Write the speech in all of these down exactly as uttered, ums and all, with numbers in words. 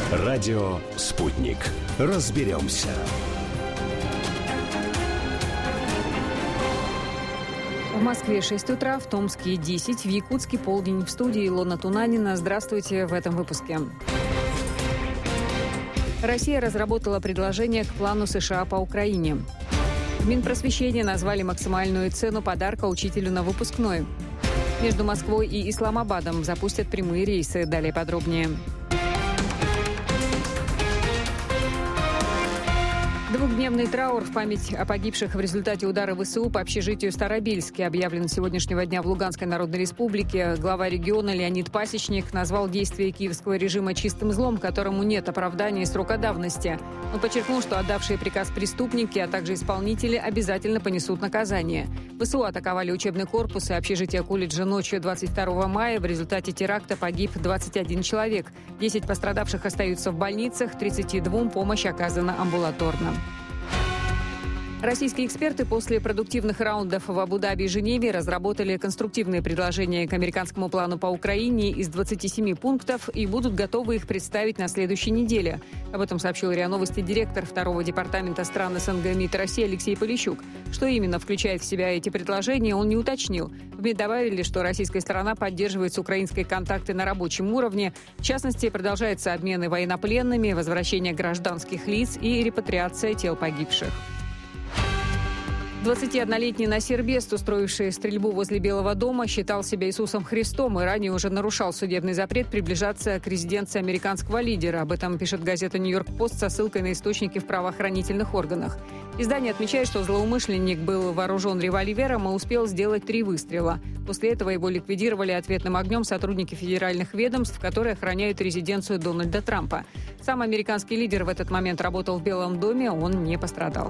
Радио «Спутник». Разберемся. В Москве шесть утра, в Томске десять, в Якутске полдень. В студии Илона Тунанина. Здравствуйте в этом выпуске. Россия разработала предложение к плану США по Украине. В Минпросвещении назвали максимальную цену подарка учителю на выпускной. Между Москвой и Исламабадом запустят прямые рейсы. Далее подробнее. Двухдневный траур в память о погибших в результате удара ВСУ по общежитию Старобельске объявлен с сегоднянего дня в Луганской Народной Республике. Глава региона Леонид Пасечник назвал действия киевского режима чистым злом, которому нет оправдания и срока давности. Он подчеркнул, что отдавшие приказ преступники, а также исполнители обязательно понесут наказание. ВСУ атаковали учебный корпус и общежитие колледжа ночью двадцать второго мая. В результате теракта погиб двадцать один человек. десять пострадавших остаются в больницах, тридцати двум помощь оказана амбулаторно. Российские эксперты после продуктивных раундов в Абу-Даби и Женеве разработали конструктивные предложения к американскому плану по Украине из двадцати семи пунктов и будут готовы их представить на следующей неделе. Об этом сообщил РИА Новости директор второго департамента стран СНГ МИД России Алексей Полищук. Что именно включает в себя эти предложения, он не уточнил. В МИД добавили, что российская сторона поддерживает с украинской контакты на рабочем уровне. В частности, продолжаются обмены военнопленными, возвращение гражданских лиц и репатриация тел погибших. двадцатиоднолетний Насир Бест, устроивший стрельбу возле Белого дома, считал себя Иисусом Христом и ранее уже нарушал судебный запрет приближаться к резиденции американского лидера. Об этом пишет газета «Нью-Йорк-Пост» со ссылкой на источники в правоохранительных органах. Издание отмечает, что злоумышленник был вооружен револьвером и успел сделать три выстрела. После этого его ликвидировали ответным огнем сотрудники федеральных ведомств, которые охраняют резиденцию Дональда Трампа. Сам американский лидер в этот момент работал в Белом доме, он не пострадал.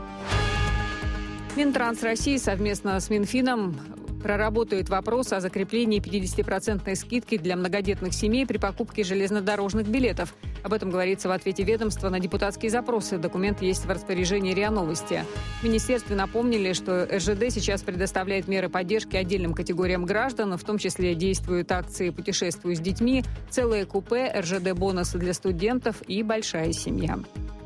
Минтранс России совместно с Минфином проработает вопрос о закреплении пятидесятипроцентной скидки для многодетных семей при покупке железнодорожных билетов. Об этом говорится в ответе ведомства на депутатские запросы. Документ есть в распоряжении РИА Новости. В министерстве напомнили, что эр жэ дэ сейчас предоставляет меры поддержки отдельным категориям граждан, в том числе действуют акции «Путешествуй с детьми», целые купе, эр жэ дэ-бонусы для студентов и большая семья.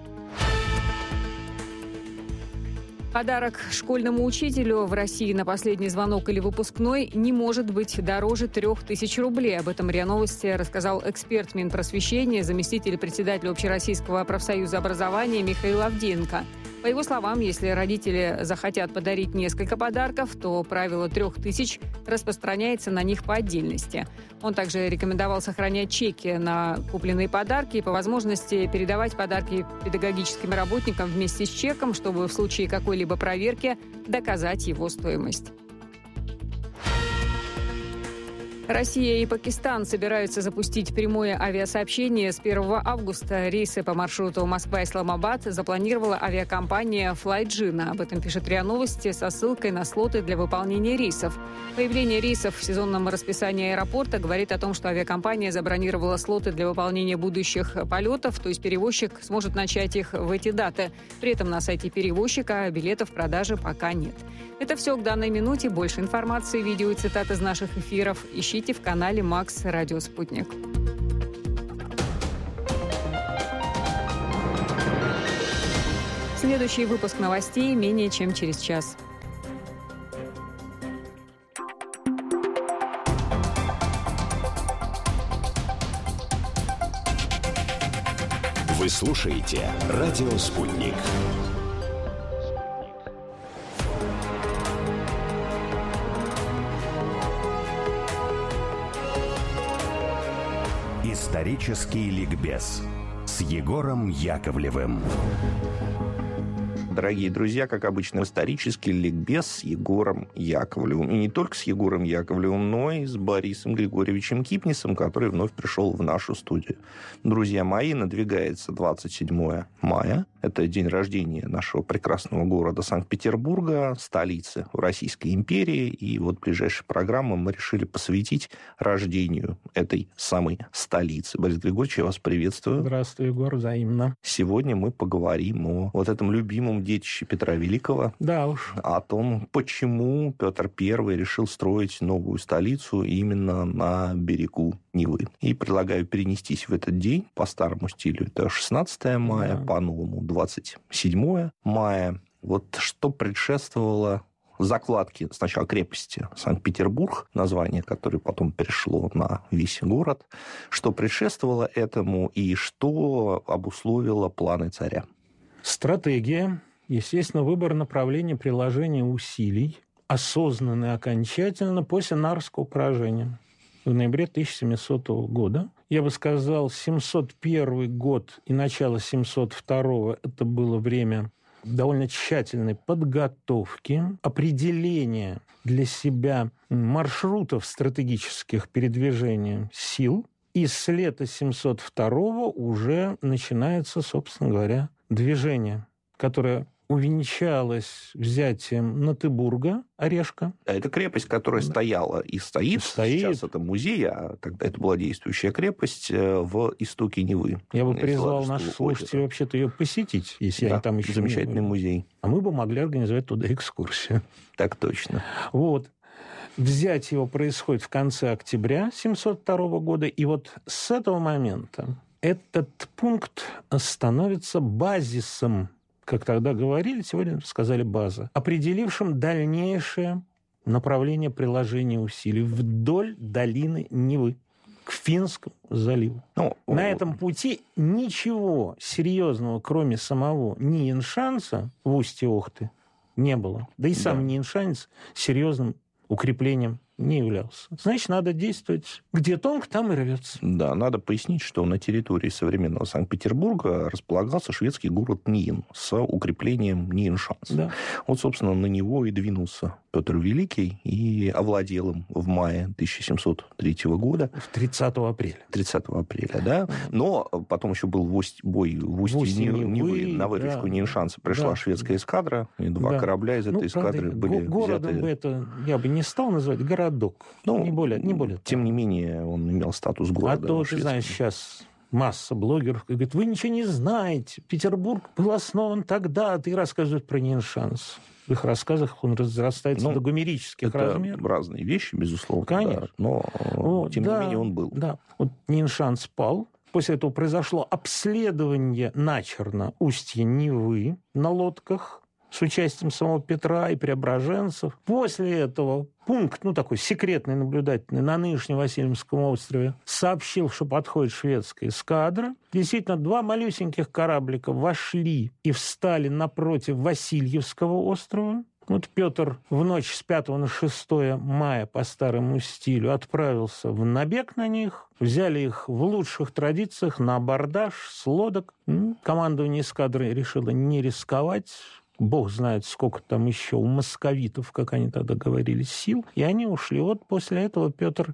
Подарок школьному учителю в России на последний звонок или выпускной не может быть дороже трех тысяч рублей. Об этом РИА Новости рассказал эксперт Минпросвещения, заместитель председателя Общероссийского профсоюза образования Михаил Авдеенко. По его словам, если родители захотят подарить несколько подарков, то правило трех тысяч распространяется на них по отдельности. Он также рекомендовал сохранять чеки на купленные подарки и по возможности передавать подарки педагогическим работникам вместе с чеком, чтобы в случае какой-либо проверки доказать его стоимость. Россия и Пакистан собираются запустить прямое авиасообщение с первого августа. Рейсы по маршруту Москва-Исламабад запланировала авиакомпания Flightjin. Об этом пишет РИА Новости со ссылкой на слоты для выполнения рейсов. Появление рейсов в сезонном расписании аэропорта говорит о том, что авиакомпания забронировала слоты для выполнения будущих полетов, то есть перевозчик сможет начать их в эти даты. При этом на сайте перевозчика билетов в продаже пока нет. Это все к данной минуте. Больше информации, видео и цитат из наших эфиров ищите в канале Макс Радио Спутник. Следующий выпуск новостей менее чем через час. Вы слушаете Радио Спутник. Исторический ликбез с Егором Яковлевым. Дорогие друзья, как обычно, исторический ликбез с Егором Яковлевым. И не только с Егором Яковлевым, но и с Борисом Григорьевичем Кипнисом, который вновь пришел в нашу студию. Друзья мои, надвигается двадцать седьмое мая. Это день рождения нашего прекрасного города Санкт-Петербурга, столицы Российской империи. И вот ближайшую программу мы решили посвятить рождению этой самой столицы. Борис Григорьевич, я вас приветствую. Здравствуй, Егор, взаимно. Сегодня мы поговорим о вот этом любимом детище Петра Великого. Да уж. О том, почему Петр Первый решил строить новую столицу именно на берегу Невы. И предлагаю перенестись в этот день по старому стилю. Это шестнадцатое мая, да. По-новому двадцать седьмое мая. Вот что предшествовало закладки сначала крепости Санкт-Петербург, название, которое потом перешло на весь город, что предшествовало этому и что обусловило планы царя? Стратегия, естественно, выбор направления приложения усилий, осознанный окончательно после Нарвского поражения в ноябре тысяча семисотого года. Я бы сказал, семьсот первый год и начало семьсот второго это было время довольно тщательной подготовки, определения для себя маршрутов стратегических передвижения сил. И с лета семьсот второго уже начинается, собственно говоря, движение, которое увенчалось взятием Натыбурга, Орешка. Это крепость, которая да. стояла и стоит. стоит. Сейчас это музей, а тогда это была действующая крепость в истоке Невы. Я бы призвал наших слушателей вообще-то ее посетить, если да, они там еще замечательный не музей. А мы бы могли организовать туда экскурсию. Так точно. Вот. Взять его происходит в конце октября семьсот второго года, и вот с этого момента этот пункт становится базисом, как тогда говорили, сегодня сказали база, определившим дальнейшее направление приложения усилий вдоль долины Невы к Финскому заливу. Ну, На этом пути ничего серьезного, кроме самого Ниеншанса в устье Охты, не было. Да и сам да. Ниеншанец серьезным укреплением не являлся. Значит, надо действовать где тонко, там и рвется. Да, надо пояснить, что на территории современного Санкт-Петербурга располагался шведский город Ниен с укреплением Ниеншанса. Да. Вот, собственно, на него и двинулся Петр Великий и овладел им в мае тысяча семьсот третьего года. тридцатого апреля. тридцатого апреля, да. Но потом еще был бой в устье, в устье Невы, Невы, на выручку да. Ниеншанса. Пришла да. шведская эскадра, и два да. корабля из этой ну, эскадры правда, были городом взяты... бы это я бы не стал называть, городок. Ну, не более, не более. Тем не менее, он имел статус города. А то, ты знаешь, сейчас масса блогеров говорит, вы ничего не знаете, Петербург был основан тогда, ты рассказывают про Ниеншанс. В их рассказах он разрастается ну, до гомерических это размеров. Разные вещи, безусловно. Конечно. Да, но, О, тем да, не менее, он был. Да. Вот Ниеншанс пал. После этого произошло обследование начерно устья Невы на лодках с участием самого Петра и преображенцев. После этого пункт, ну, такой секретный, наблюдательный, на нынешнем Васильевском острове сообщил, что подходит шведская эскадра. Действительно, два малюсеньких кораблика вошли и встали напротив Васильевского острова. Вот Петр в ночь с пятого на шестое мая по старому стилю отправился в набег на них. Взяли их в лучших традициях на абордаж с лодок. Командование эскадры решило не рисковать. Бог знает, сколько там еще у московитов, как они тогда говорили, сил. И они ушли. Вот после этого Петр,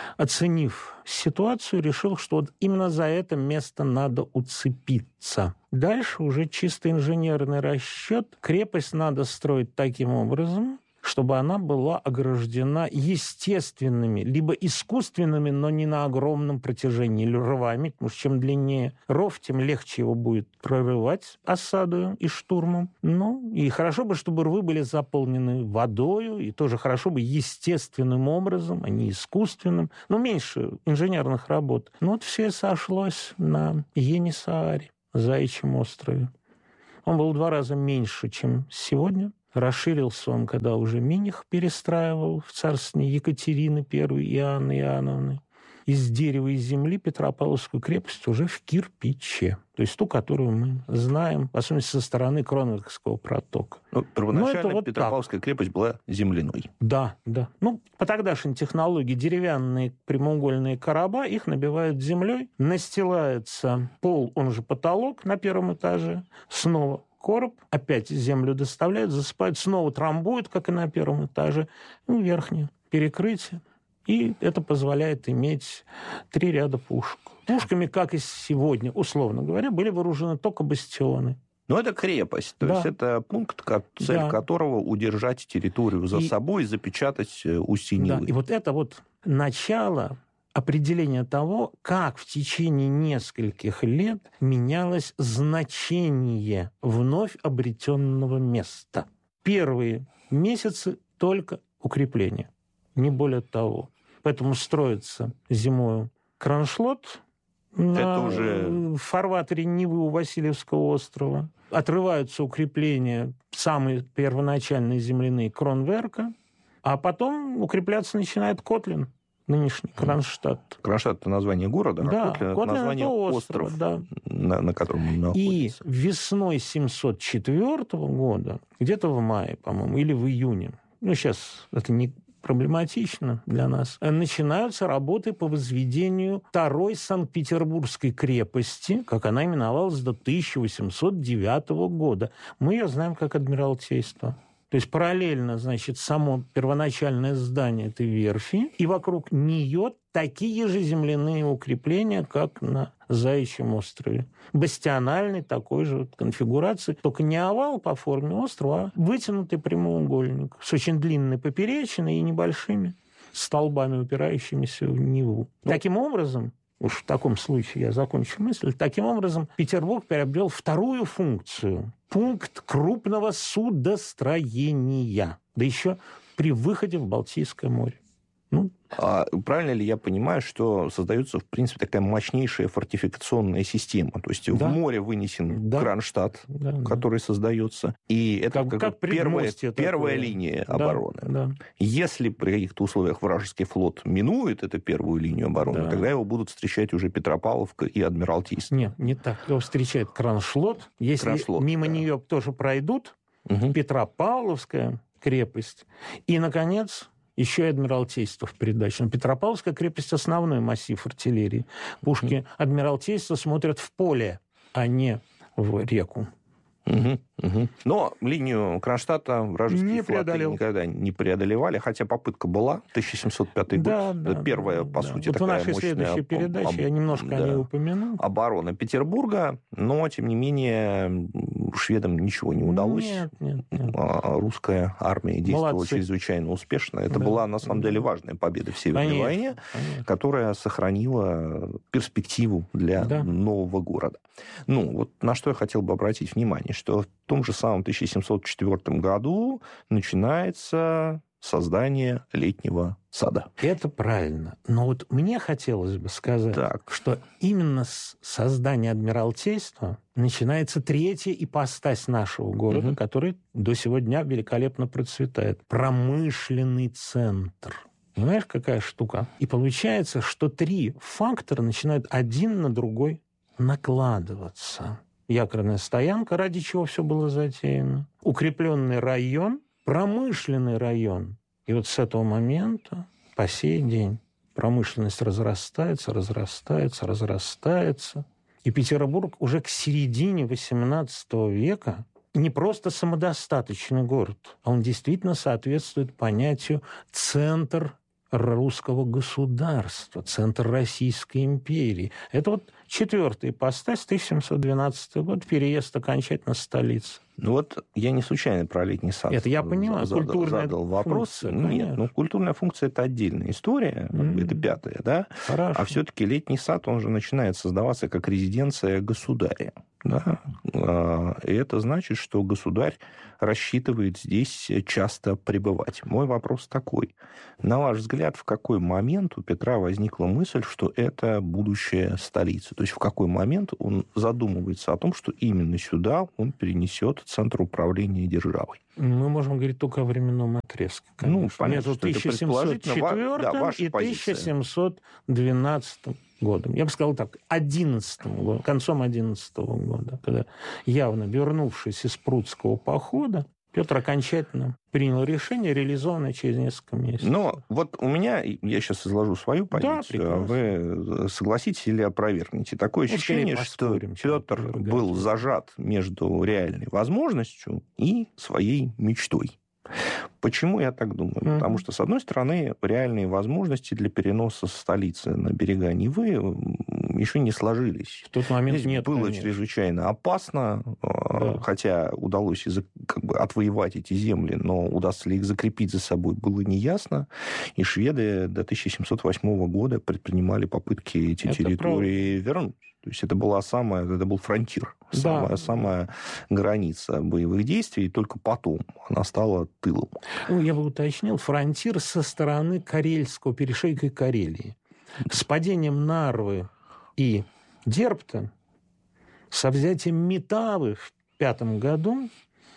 оценив ситуацию, решил, что вот именно за это место надо уцепиться. Дальше уже чисто инженерный расчет. Крепость надо строить таким образом, чтобы она была ограждена естественными, либо искусственными, но не на огромном протяжении, или рвами, потому что чем длиннее ров, тем легче его будет прорывать осадою и штурмом. Ну, и хорошо бы, чтобы рвы были заполнены водою, и тоже хорошо бы естественным образом, а не искусственным, но меньше инженерных работ. Ну, вот все сошлось на Енисааре, Заячьем острове. Он был в два раза меньше, чем сегодня. Расширился он, когда уже Миних перестраивал в царствование Екатерины Первой и Анны Иоанновны. Из дерева и земли Петропавловскую крепость уже в кирпиче. То есть ту, которую мы знаем, в особенности со стороны Кронверкского протока. Ну, первоначально вот Петропавловская так. крепость была земляной. Да, да. Ну, по тогдашней технологии деревянные прямоугольные короба, их набивают землей, настилается пол, он же потолок на первом этаже, снова короб, опять землю доставляют, засыпают, снова трамбуют, как и на первом этаже, ну, верхнее перекрытие. И это позволяет иметь три ряда пушек. Пушками, как и сегодня, условно говоря, были вооружены только бастионы. Но это крепость, то да. есть это пункт, цель да. которого удержать территорию за и... собой и запечатать устье Невы. Да. И вот это вот начало определение того, как в течение нескольких лет менялось значение вновь обретенного места. Первые месяцы только укрепление, не более того. Поэтому строится зимою кроншлот на уже... фарватере Невы у Васильевского острова. Отрываются укрепления, самые первоначальные земляные, Кронверка, а потом укрепляться начинает Котлин, нынешний Кронштадт. Кронштадт – это название города, да, а Котлин – это Котлин название это острова, остров, да. на, на котором он находится. И весной семьсот четвёртого года, где-то в мае, по-моему, или в июне, ну, сейчас это не проблематично для нас, начинаются работы по возведению второй Санкт-Петербургской крепости, как она именовалась до тысяча восемьсот девятого года. Мы ее знаем как Адмиралтейство. То есть параллельно, значит, само первоначальное здание этой верфи, и вокруг нее такие же земляные укрепления, как на Заячьем острове. Бастиональный такой же вот конфигурации, только не овал по форме острова, а вытянутый прямоугольник с очень длинной поперечиной и небольшими столбами, упирающимися в Неву. Ну, таким образом, уж в таком случае я закончу мысль, таким образом Петербург приобрел вторую функцию. Пункт крупного судостроения. Да еще при выходе в Балтийское море. Ну, а правильно ли я понимаю, что создается, в принципе, такая мощнейшая фортификационная система? То есть да. в море вынесен да. Кронштадт, да, который да. создается, и это как, как, как первая, первая линия да, обороны. Да. Если при каких-то условиях вражеский флот минует эту первую линию обороны, да. тогда его будут встречать уже Петропавловка и Адмиралтейство. Нет, не так. Его встречает Кроншлот. Если Кроншлот, мимо да. нее тоже пройдут, угу. Петропавловская крепость и, наконец... Еще и Адмиралтейство в придачу. Но Петропавловская крепость – основной массив артиллерии. Пушки Адмиралтейства смотрят в поле, а не в реку. Угу, угу. Но линию Кронштадта вражеские флоты никогда не преодолевали, хотя попытка была. тысяча семьсад пятый да, год. Да, первая, да, по да. сути, вот такая в нашей мощная... следующей передаче об... я немножко да. о ней упомянул. Оборона Петербурга, но, тем не менее, шведам ничего не удалось. Нет, нет, нет. Русская армия действовала Молодцы. чрезвычайно успешно. Это да. была, на самом деле, важная победа в Северной конечно, войне, конечно. которая сохранила перспективу для да. нового города. Ну, вот на что я хотел бы обратить внимание, что в том же самом тысяча семьсот четвёртом году начинается создание летнего сада. Это правильно. Но вот мне хотелось бы сказать, так. что именно с создания Адмиралтейства начинается третья ипостась нашего города, угу. который до сего дня великолепно процветает. Промышленный центр. Понимаешь, какая штука? И получается, что три фактора начинают один на другой накладываться. Якорная стоянка, ради чего все было затеяно. Укрепленный район, промышленный район. И вот с этого момента по сей день промышленность разрастается, разрастается, разрастается. И Петербург уже к середине восемнадцатого века не просто самодостаточный город, а он действительно соответствует понятию «центр русского государства», центр Российской империи. Это вот четвертая ипостась, тысяча семьсот двенадцатый год, переезд окончательно в столицу. Ну вот я не случайно про летний сад это я понимаю, задал, культурная задал вопрос. Функция, Нет, ну культурная функция – это отдельная история, mm-hmm. это пятая, да? Хорошо. А все-таки летний сад, он же начинает создаваться как резиденция государя. Да? И это значит, что государь рассчитывает здесь часто пребывать. Мой вопрос такой. На ваш взгляд, в какой момент у Петра возникла мысль, что это будущая столица? То есть в какой момент он задумывается о том, что именно сюда он перенесет центр управления державой? Мы можем говорить только о временном отрезке. Конечно. Ну, понятно, между тысяча семьсот четвёртым да, и тысяча семьсот двенадцатым годом. Я бы сказал так, одиннадцатым годом, концом одиннадцатого года, когда явно вернувшись из Прудского похода, Петр окончательно принял решение, реализованное через несколько месяцев. Но вот у меня, я сейчас изложу свою позицию, да, а вы согласитесь или опровергнете. Такое ну, ощущение, что Петр был зажат между реальной возможностью и своей мечтой. Почему я так думаю? Mm-hmm. Потому что, с одной стороны, реальные возможности для переноса столицы на берега Невы еще не сложились. В тот момент Здесь нет, было конечно. чрезвычайно опасно, да. хотя удалось из-за как бы отвоевать эти земли, но удастся ли их закрепить за собой, было неясно. И шведы до тысяча семьсот восьмого года предпринимали попытки эти это территории правда. вернуть. То есть это была самая, это был фронтир, да. самая, самая граница боевых действий, и только потом она стала тылом. Ну, я бы уточнил, фронтир со стороны Карельского перешейка Карелии. С падением Нарвы и Дербта, со взятием Метавы в пятом году,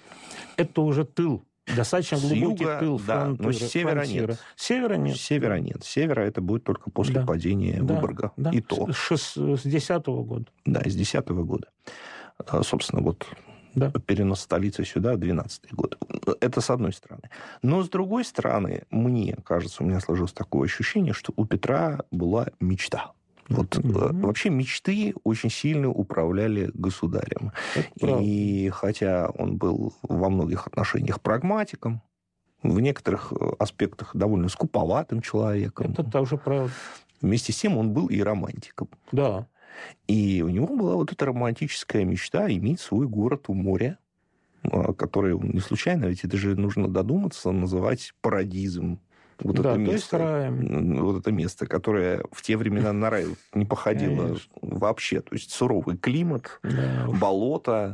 это уже тыл. Достаточно с глубокий юга, тыл да, фронтира, но с севера фронтира. нет. Севера нет. С севера нет. С севера это будет только после да. падения да. Выборга. Да. И то. С десятого года. Да, с десятого года. Собственно, вот да. перенос столицы сюда двенадцатый год. Это с одной стороны. Но с другой стороны, мне кажется, у меня сложилось такое ощущение, что у Петра была мечта. Вот mm-hmm. вообще мечты очень сильно управляли государем. И хотя он был во многих отношениях прагматиком, в некоторых аспектах довольно скуповатым человеком. Это тоже правда. Вместе с тем он был и романтиком. Да. И у него была вот эта романтическая мечта иметь свой город у моря, который не случайно, ведь это же нужно додуматься, называть парадизом. Вот, да, это место, вот это место, которое в те времена на рай не походило Конечно. вообще. То есть суровый климат, да. болото.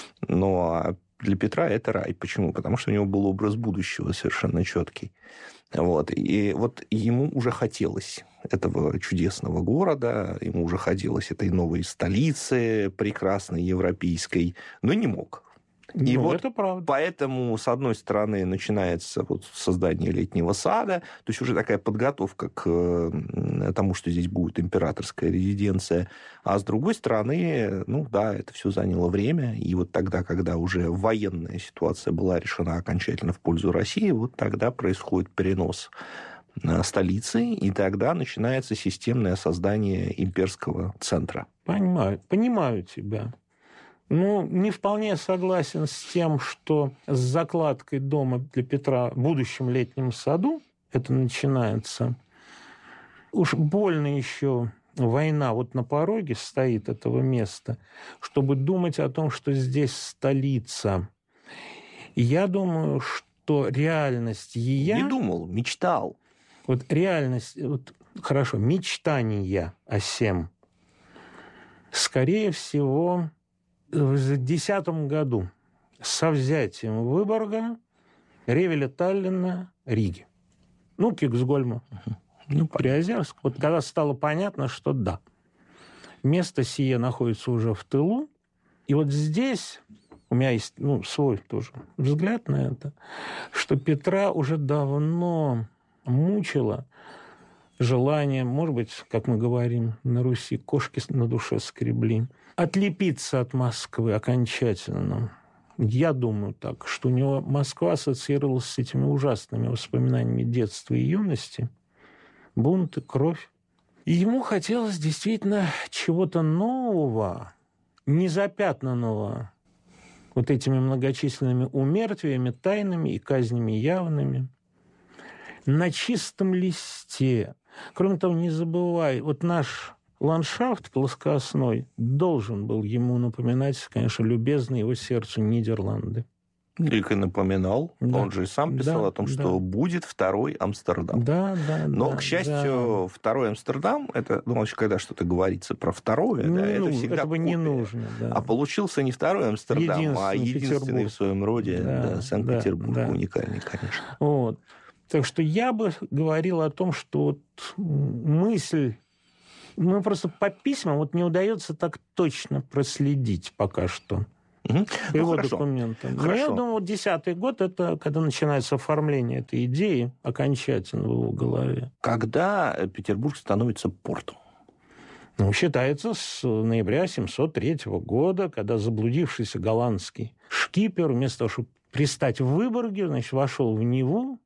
Но для Петра это рай. Почему? Потому что у него был образ будущего совершенно четкий. Вот. И вот ему уже хотелось этого чудесного города, ему уже хотелось этой новой столицы прекрасной европейской, но не мог. И ну, вот это правда. Поэтому, с одной стороны, начинается вот создание летнего сада, то есть уже такая подготовка к тому, что здесь будет императорская резиденция, а с другой стороны, ну да, это все заняло время, и вот тогда, когда уже военная ситуация была решена окончательно в пользу России, вот тогда происходит перенос столицы, и тогда начинается системное создание имперского центра. Понимаю, понимаю тебя. Ну, не вполне согласен с тем, что с закладкой дома для Петра в будущем летнем саду это начинается. Уж больно еще война вот на пороге стоит этого места, чтобы думать о том, что здесь столица. Я думаю, что реальность ее... Не думал, мечтал. Вот реальность... Вот, хорошо, мечтания о сем. Скорее всего... В две тысячи десятом году со взятием Выборга, Ревеля, Таллина, Риги. Ну, Киксгольма, ну, Приозерск. Вот когда стало понятно, что да, место сие находится уже в тылу. И вот здесь у меня есть ну, свой тоже взгляд на это, что Петра уже давно мучило желание, может быть, как мы говорим на Руси, кошки на душе скребли, отлепиться от Москвы окончательно. Я думаю так, что у него Москва ассоциировалась с этими ужасными воспоминаниями детства и юности, бунты, кровь. И ему хотелось действительно чего-то нового, незапятнанного вот этими многочисленными умертвиями, тайными и казнями явными, на чистом листе. Кроме того, не забывай, вот наш ландшафт плоскостной должен был ему напоминать, конечно, любезные его сердцу Нидерланды. Только напоминал. Да. Он же и сам писал да, о том, что да. будет второй Амстердам. Да, да, Но, да, к счастью, да. второй Амстердам, это, ну, вообще, когда что-то говорится про второе, не да, ну, это всегда этого копия. не нужно. Да. А получился не второй Амстердам, единственный а единственный Петербург. в своем роде да, да, Санкт-Петербург. Да, да. Уникальный, конечно. Вот. Так что я бы говорил о том, что вот мысль... Ну, просто по письмам вот не удается так точно проследить пока что. Угу. По его ну, документам. Но я думаю, вот десятый год, это когда начинается оформление этой идеи окончательно в его голове. Когда Петербург становится портом? Ну, считается с ноября семьсот третьего года, когда заблудившийся голландский шкипер, вместо того, чтобы пристать в Выборге, значит, вошел в Неву.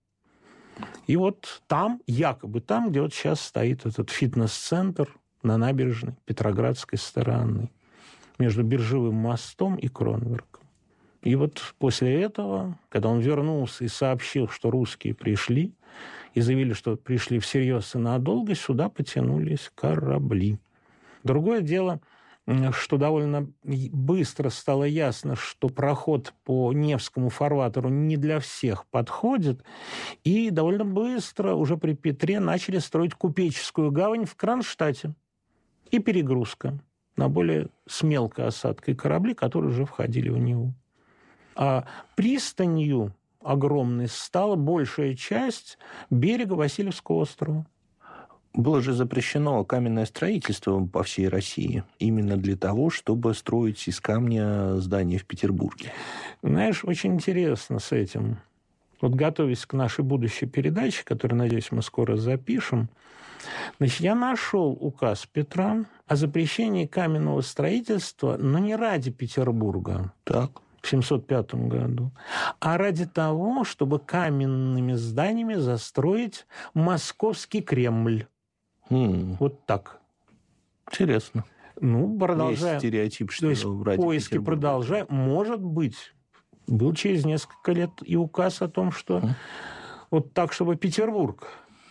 И вот там, якобы там, где вот сейчас стоит этот фитнес-центр на набережной Петроградской стороны, между Биржевым мостом и Кронверком. И вот после этого, когда он вернулся и сообщил, что русские пришли, и заявили, что пришли всерьез и надолго, сюда потянулись корабли. Другое дело, что довольно быстро стало ясно, что проход по Невскому фарватеру не для всех подходит, и довольно быстро уже при Петре начали строить купеческую гавань в Кронштадте и перегрузка на более с мелкой осадкой корабли, которые уже входили в Неву. А пристанью огромной стала большая часть берега Васильевского острова. Было же запрещено каменное строительство по всей России именно для того, чтобы строить из камня здания в Петербурге. Знаешь, очень интересно с этим. Вот готовясь к нашей будущей передаче, которую, надеюсь, мы скоро запишем, значит, я нашел указ Петра о запрещении каменного строительства, но не ради Петербурга. Так. В семьсот пятом году, а ради того, чтобы каменными зданиями застроить московский Кремль. Mm. Вот так. Интересно. Ну, продолжаем. Есть стереотип, что То есть ради поиски Петербурга. продолжаем. Может быть, был через несколько лет и указ о том, что mm. вот так, чтобы Петербург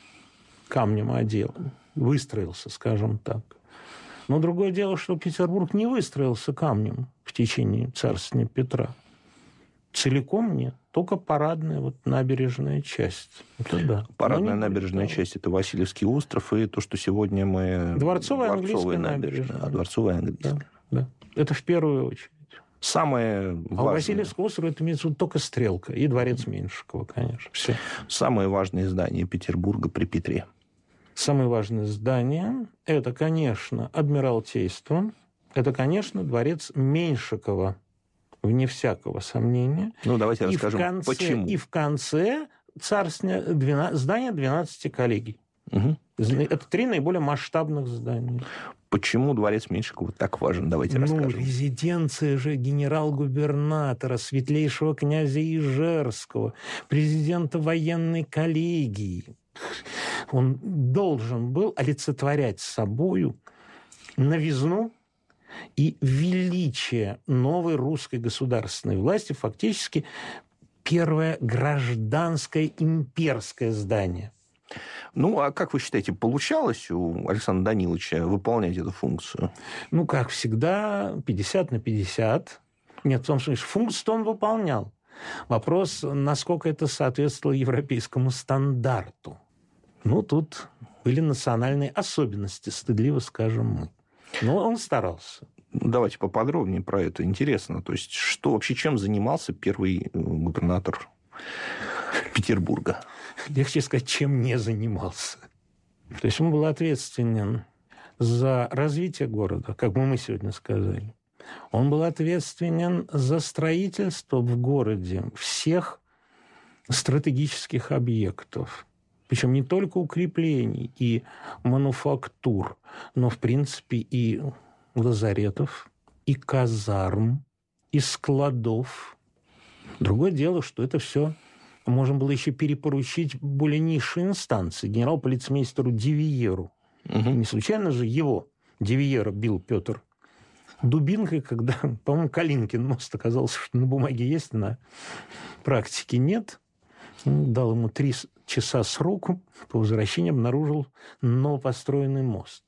камнем одел, выстроился, скажем так. Но другое дело, что Петербург не выстроился камнем в течение царствования Петра. Целиком нет. Только парадная вот набережная часть. Это да. Парадная не набережная будет, часть – это Васильевский остров, и то, что сегодня мы... Дворцовая, Дворцовая английская набережная. набережная. А, Дворцовая английская. Да, да. Это в первую очередь. Самое А важное... у Васильевского острова это имеется в виду только Стрелка и дворец Меньшикова, конечно. Все. Самое важное здание Петербурга при Петре. Самое важное здание – это, конечно, Адмиралтейство, это, конечно, дворец Меньшикова, вне всякого сомнения. Ну, давайте и расскажем, в конце, почему. И в конце царствия двенадцать, здание двенадцати коллегий. Угу. Это три наиболее масштабных здания. Почему дворец Меньшикова так важен? Давайте ну, расскажем. Резиденция же генерал-губернатора, светлейшего князя Ижерского, президента военной коллегии. Он должен был олицетворять собою новизну и величие новой русской государственной власти, фактически первое гражданское имперское здание. Ну, а как вы считаете, получалось у Александра Даниловича выполнять эту функцию? Ну, как всегда, пятьдесят на пятьдесят. Нет, в том смысле, функцию он выполнял. Вопрос, насколько это соответствовало европейскому стандарту. Ну, тут были национальные особенности, стыдливо скажем мы. Но он старался. Давайте поподробнее про это. Интересно. То есть, что вообще, чем занимался первый губернатор Петербурга? Легче сказать, чем не занимался. То есть он был ответственен за развитие города, как бы мы сегодня сказали. Он был ответственен за строительство в городе всех стратегических объектов. Причем не только укреплений и мануфактур, но, в принципе, и лазаретов, и казарм, и складов. Другое дело, что это все можно было еще перепоручить более низшей инстанции, генерал-полицмейстеру Дивиеру. Угу. Не случайно же его, Дивиера, бил Петр дубинкой, когда, по-моему, Калинкин мост оказался, что на бумаге есть, на практике нет. Дал ему три часа сроку, по возвращении обнаружил новопостроенный мост.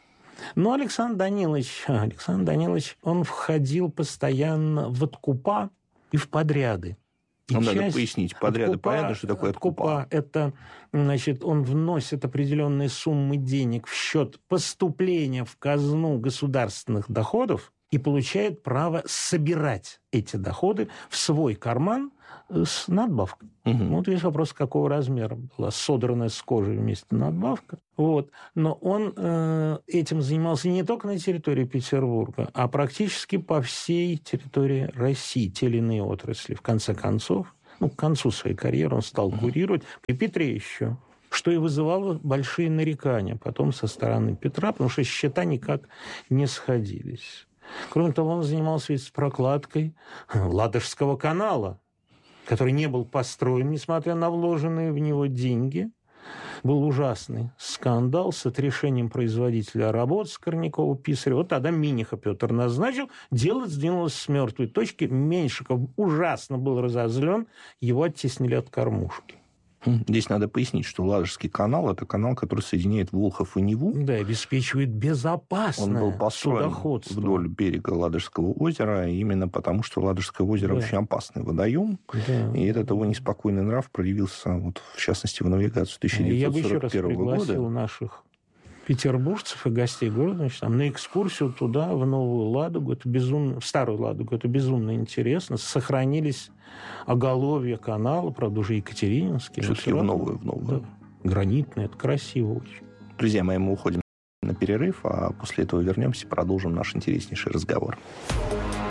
Но Александр Данилович, Александр Данилович, он входил постоянно в откупа и в подряды. И Нам надо пояснить, подряды, откупа, понятно, что такое откупа. Откупа – это, значит, он вносит определенные суммы денег в счет поступления в казну государственных доходов и получает право собирать эти доходы в свой карман с надбавкой. Угу. Вот весь вопрос, какого размера была содранная с кожей вместе надбавка. Вот. Но он э, этим занимался не только на территории Петербурга, а практически по всей территории России, те или иные отрасли. В конце концов, ну, к концу своей карьеры он стал курировать, при Петре еще, что и вызывало большие нарекания потом со стороны Петра, потому что счета никак не сходились. Кроме того, он занимался ведь прокладкой Ладожского канала, который не был построен, несмотря на вложенные в него деньги. Был ужасный скандал с отрешением производителя работ Скорнякова-Писарева. Вот тогда Миниха Петр назначил. Дело сдвинулось с мертвой точки. Меньшиков ужасно был разозлен. Его оттеснили от кормушки. Здесь надо пояснить, что Ладожский канал – это канал, который соединяет Волхов и Неву. Да, обеспечивает безопасное Он был построен судоходство вдоль берега Ладожского озера, именно потому, что Ладожское озеро Да. очень опасный водоем. Да. И этот его неспокойный нрав проявился, вот, в частности, в навигацию тысяча Я бы девятьсот еще раз сорок первого пригласил года. наших петербуржцев и гостей города, значит, там, на экскурсию туда, в Новую Ладогу, это безумно, в Старую Ладогу, это безумно интересно. Сохранились оголовья канала, правда, уже Екатерининские. Все-таки в новую, в новую. Да. Гранитные, это красиво очень. Друзья мои, мы уходим на перерыв, а после этого вернемся и продолжим наш интереснейший разговор.